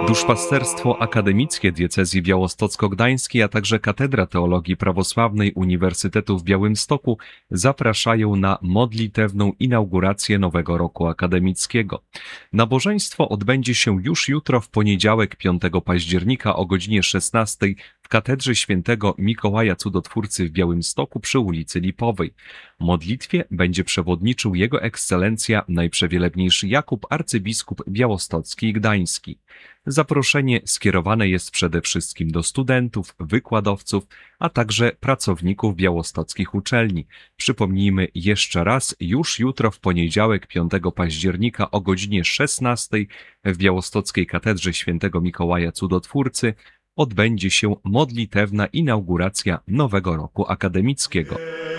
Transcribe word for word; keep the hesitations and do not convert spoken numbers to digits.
Duszpasterstwo akademickie diecezji białostocko-gdańskiej, a także Katedra Teologii Prawosławnej Uniwersytetu w Białymstoku zapraszają na modlitewną inaugurację nowego roku akademickiego. Nabożeństwo odbędzie się już jutro w poniedziałek piątego października o godzinie szesnastej w Katedrze Świętego Mikołaja Cudotwórcy w Białymstoku przy ulicy Lipowej. Modlitwie będzie przewodniczył Jego Ekscelencja Najprzewielebniejszy Jakub, arcybiskup białostocki i gdański. Zaproszenie skierowane jest przede wszystkim do studentów, wykładowców, a także pracowników białostockich uczelni. Przypomnijmy jeszcze raz, już jutro w poniedziałek piątego października o godzinie szesnastej w Białostockiej Katedrze Świętego Mikołaja Cudotwórcy odbędzie się modlitewna inauguracja nowego roku akademickiego.